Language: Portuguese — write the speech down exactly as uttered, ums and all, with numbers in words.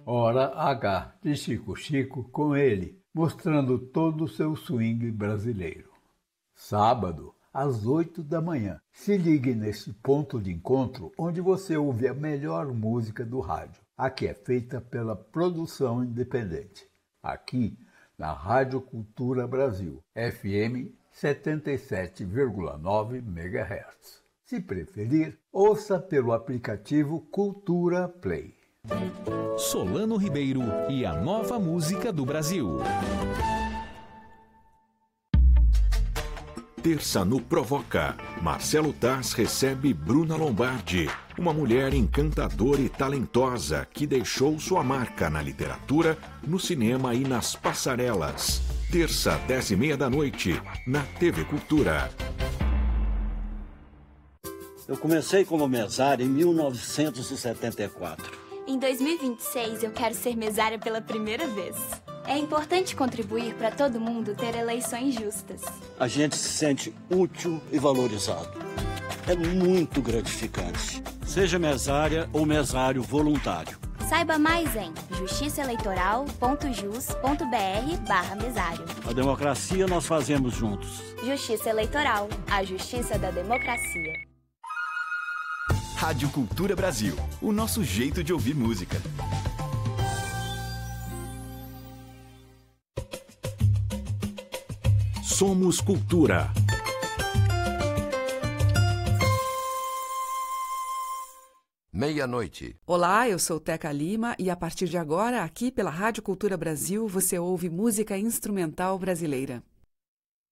Hora H de Chico Chico com ele, mostrando todo o seu swing brasileiro. Sábado, às oito da manhã. Se ligue nesse ponto de encontro onde você ouve a melhor música do rádio. Aqui é feita pela produção independente. Aqui na Rádio Cultura Brasil, F M setenta e sete vírgula nove megahertz. Se preferir, ouça pelo aplicativo Cultura Play. Solano Ribeiro e a nova música do Brasil. Terça no Provoca. Marcelo Taz recebe Bruna Lombardi, uma mulher encantadora e talentosa que deixou sua marca na literatura, no cinema e nas passarelas. Terça, dez e meia da noite, na T V Cultura. Eu comecei como mesário em mil novecentos e setenta e quatro. Em dois mil e vinte e seis, eu quero ser mesária pela primeira vez. É importante contribuir para todo mundo ter eleições justas. A gente se sente útil e valorizado. É muito gratificante. Seja mesária ou mesário voluntário. Saiba mais em justiçaeleitoral.jus.br barra mesário. A democracia nós fazemos juntos. Justiça Eleitoral, a justiça da democracia. Rádio Cultura Brasil, o nosso jeito de ouvir música. Somos Cultura. Meia-noite. Olá, eu sou Teca Lima e a partir de agora, aqui pela Rádio Cultura Brasil, você ouve música instrumental brasileira.